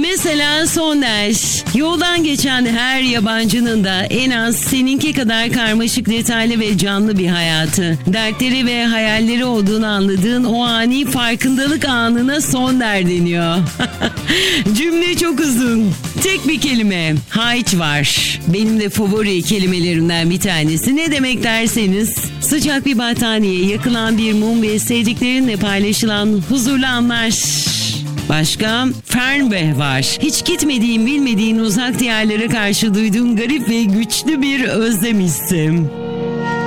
Mesela Sonder. Yoldan geçen her yabancının da en az seninki kadar karmaşık, detaylı ve canlı bir hayatı, dertleri ve hayalleri olduğunu anladığın o ani farkındalık anına Sonder deniyor. Cümle çok uzun. Tek bir kelime. Hayç var. Benim de favori kelimelerimden bir tanesi. Ne demek derseniz, sıcak bir battaniye, yakılan bir mum ve sevdiklerinle paylaşılan huzurlu anlar. Başka? Fernweh var. Hiç gitmediğin, bilmediğin uzak diyarlara karşı duyduğun garip ve güçlü bir özlem hissi.